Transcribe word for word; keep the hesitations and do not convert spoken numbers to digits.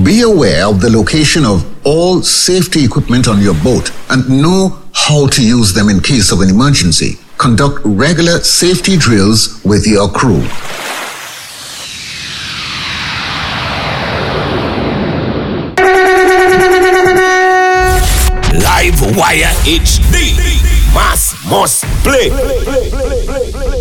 Be aware of the location of all safety equipment on your boat and know how to use them in case of an emergency. Conduct regular safety drills with your crew. Live Wire H D. Mass must play.